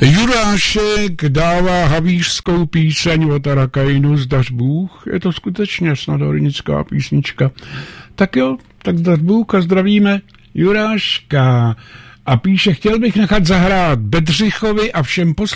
Jurášek dává havířskou píseň od Arakajinu Zdař Bůh. Je to skutečně snad hornická písnička. Tak jo, tak zdař Bůh a zdravíme Juráška. A píše, chtěl bych nechat zahrát Bedřichovi a všem